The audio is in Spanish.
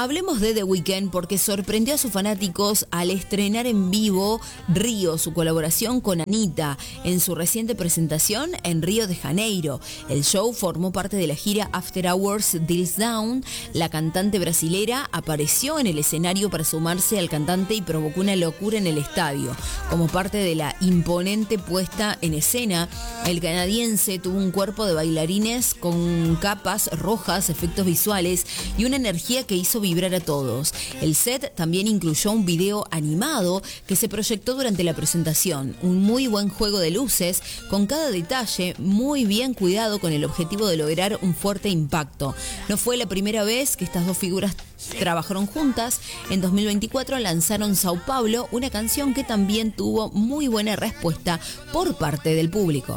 Hablemos de The Weeknd porque sorprendió a sus fanáticos al estrenar en vivo Río, su colaboración con Anitta, en su reciente presentación en Río de Janeiro. El show formó parte de la gira After Hours Deals Down. La cantante brasilera apareció en el escenario para sumarse al cantante y provocó una locura en el estadio. Como parte de la imponente puesta en escena, el canadiense tuvo un cuerpo de bailarines con capas rojas, efectos visuales y una energía que hizo vibrar a todos. El set también incluyó un video animado que se proyectó durante la presentación. Un muy buen juego de luces, con cada detalle muy bien cuidado con el objetivo de lograr un fuerte impacto. No fue la primera vez que estas dos figuras trabajaron juntas. En 2024 lanzaron Sao Paulo, una canción que también tuvo muy buena respuesta por parte del público.